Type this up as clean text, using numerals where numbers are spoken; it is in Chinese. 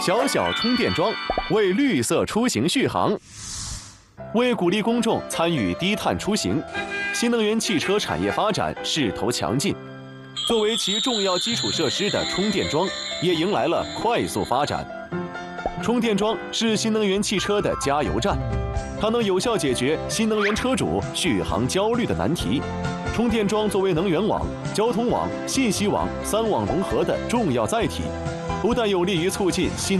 小小充电桩为绿色出行续航。为鼓励公众参与低碳出行，新能源汽车产业发展势头强劲。作为其重要基础设施的充电桩，也迎来了快速发展。充电桩是新能源汽车的加油站，它能有效解决新能源车主续航焦虑的难题。充电桩作为能源网、交通网、信息网3网融合的重要载体，不但有利于促进新